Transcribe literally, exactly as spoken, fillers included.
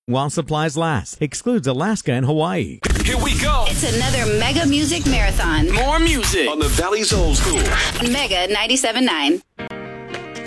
while supplies last. Excludes Alaska and Hawaii. Here we go. It's another Mega Music Marathon. More music on the Valley's Old School. Mega ninety-seven point nine.